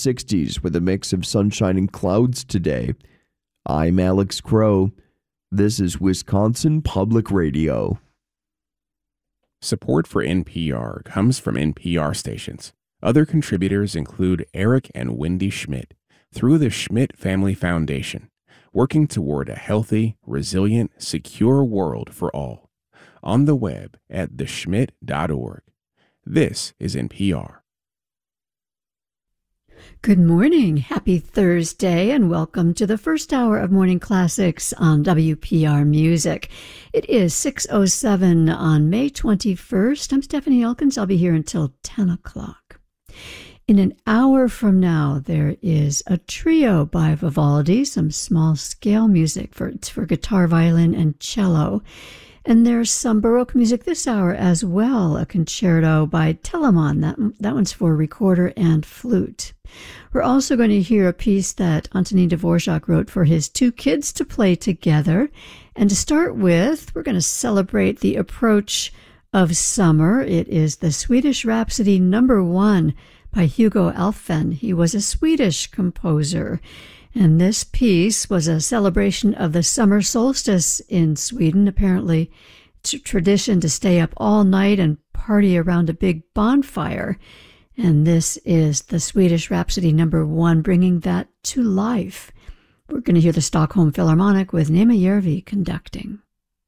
60s with a mix of sunshine and clouds today. I'm Alex Crow. This is Wisconsin Public Radio. Support for NPR comes from NPR stations. Other contributors include Eric and Wendy Schmidt through the Schmidt Family Foundation, working toward a healthy, resilient, secure world for all. On the web at theschmidt.org. This is NPR. Good morning. Happy Thursday, and welcome to the first hour of Morning Classics on WPR Music. It is 6:07 on May 21st. I'm Stephanie Elkins. I'll be here until 10 o'clock. In an hour from now, there is a trio by Vivaldi, some small-scale music for guitar, violin, and cello. And there's some Baroque music this hour as well, a concerto by Telemann. That one's for recorder and flute. We're also going to hear a piece that Antonin Dvorak wrote for his two kids to play together. And to start with, we're going to celebrate the approach of summer. It is the Swedish Rhapsody No. 1 by Hugo Alfvén. He was a Swedish composer. And this piece was a celebration of the summer solstice in Sweden. Apparently, it's a tradition to stay up all night and party around a big bonfire. And this is the Swedish Rhapsody No. 1, bringing that to life. We're going to hear the Stockholm Philharmonic with Nema Järvi conducting.